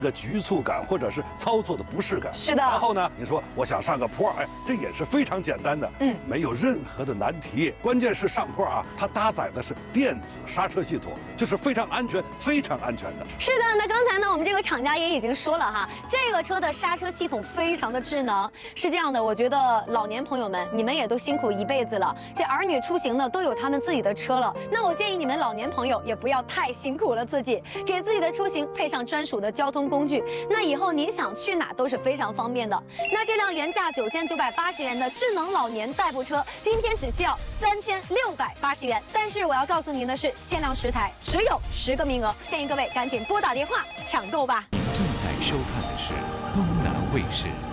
个局促感或者是操作的不适感。 是的。 然后呢，你说我想上个坡，哎，这也是非常简单的，没有任何的难题。关键是上坡啊，它搭载的是电子刹车系统，就是非常安全、非常安全的。 是的，那刚才呢，我们这个厂家也已经说了哈，这个车的刹车系统非常的智能。是这样的，我觉得老年朋友们，你们也都辛苦一辈子了，这儿女出行呢都有他们自己的车了。那我建议你们老年朋友也不要太辛苦了自己，给自己的出行配上专属的交通工具，那以后您想去哪都是非常方便的。那这辆原价9980元的智能老年代步车，今天只需要3680元。但是我要告诉您的是，限量10台，只有10个名额，建议各位赶紧拨打电话抢购吧。 您正在收看的是东南卫视。